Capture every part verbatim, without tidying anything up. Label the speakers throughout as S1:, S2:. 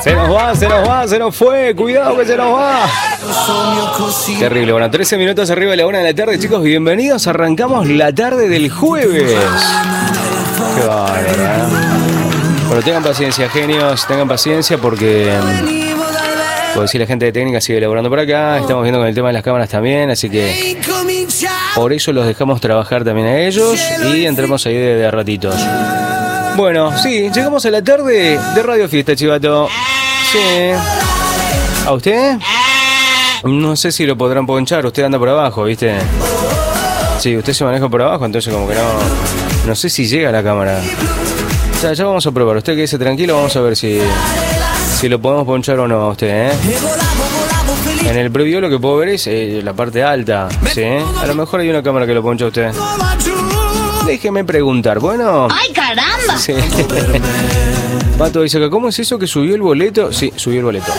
S1: Se nos va, se nos va, se nos fue. Cuidado que se nos va. Terrible. Bueno, trece minutos arriba de la una de la tarde, chicos. Bienvenidos. Arrancamos la tarde del jueves. Qué bárbaro, ¿eh? Bueno, tengan paciencia, genios. Tengan paciencia porque... Como decía, la gente de técnica sigue elaborando por acá. Estamos viendo con el tema de las cámaras también. Así que... Por eso los dejamos trabajar también a ellos. Y entremos ahí de, de ratitos. Bueno, sí, llegamos a la tarde de Radio Fiesta, Chivato. Sí. ¿A usted? No sé si lo podrán ponchar. Usted anda por abajo, ¿viste? Sí, usted se maneja por abajo, entonces como que no... No sé si llega a la cámara. Ya, ya vamos a probar. Usted quédese tranquilo, vamos a ver si... Si lo podemos ponchar o no a usted, ¿eh? En el preview lo que puedo ver es eh, la parte alta, ¿sí? A lo mejor hay una cámara que lo poncha a usted. Déjeme preguntar, bueno...
S2: ¡Ay, caramba!
S1: Sí. Pato dice acá, ¿cómo es eso que subió el boleto? Sí, subió el boleto.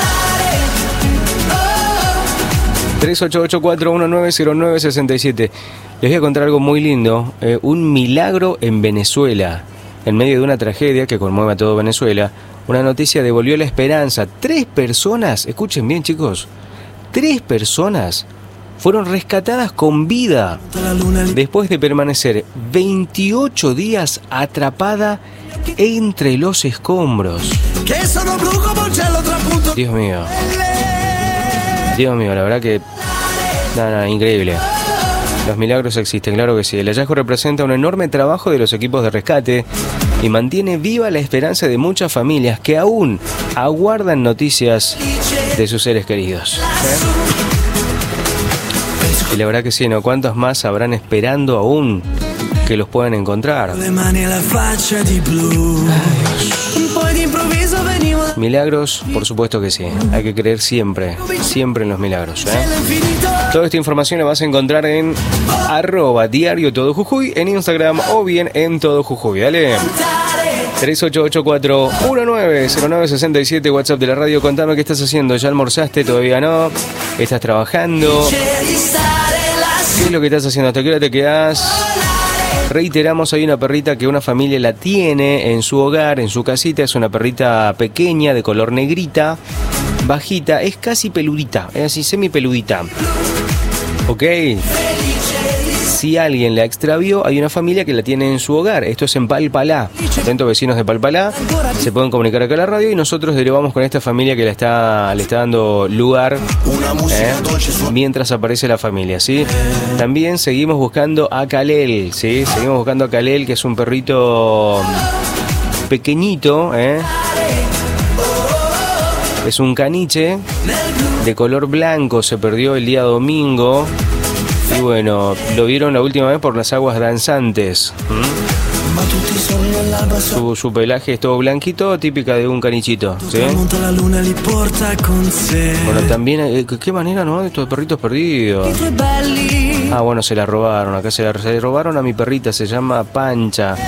S1: tres ocho ocho cuatro uno nueve cero nueve seis siete. Les voy a contar algo muy lindo. Eh, un milagro en Venezuela. En medio de una tragedia que conmueve a todo Venezuela, una noticia devolvió la esperanza. Tres personas, escuchen bien, chicos, tres personas fueron rescatadas con vida después de permanecer veintiocho días atrapada entre los escombros. Dios mío. Dios mío, la verdad que... Nada, nada, increíble. Los milagros existen, claro que sí. El hallazgo representa un enorme trabajo de los equipos de rescate y mantiene viva la esperanza de muchas familias que aún aguardan noticias de sus seres queridos. ¿Eh? Y la verdad que sí, ¿no? ¿Cuántos más habrán esperando aún que los puedan encontrar? Ay, milagros, por supuesto que sí. Hay que creer siempre, siempre en los milagros, ¿eh? Toda esta información la vas a encontrar en arroba diario todo Jujuy en Instagram o bien en todo Jujuy. Dale. tres ocho ocho cuatro uno nueve cero nueve seis siete, WhatsApp de la radio. Contame qué estás haciendo. ¿Ya almorzaste? ¿Todavía no? ¿Estás trabajando? ¿Qué es lo que estás haciendo? ¿Hasta qué hora te quedás? Reiteramos, hay una perrita que una familia la tiene en su hogar, en su casita. Es una perrita pequeña, de color negrita, bajita, es casi peludita, es así semi peludita. Ok. Si alguien la extravió, hay una familia que la tiene en su hogar. Esto es en Palpalá. Atentos, vecinos de Palpalá, se pueden comunicar acá a la radio y nosotros derivamos con esta familia que la está, le está dando lugar, ¿eh? Mientras aparece la familia, ¿sí? También seguimos buscando a Kalel, ¿sí? Seguimos buscando a Kalel, que es un perrito pequeñito, ¿eh? Es un caniche de color blanco, se perdió el día domingo. Y bueno, lo vieron la última vez por las aguas danzantes. ¿Mm? Su, su pelaje es todo blanquito, típica de un canichito, ¿sí? Bueno, también, eh, ¿qué manera, no? De estos perritos perdidos. Ah, bueno, se la robaron. Acá se la se robaron a mi perrita, se llama Pancha.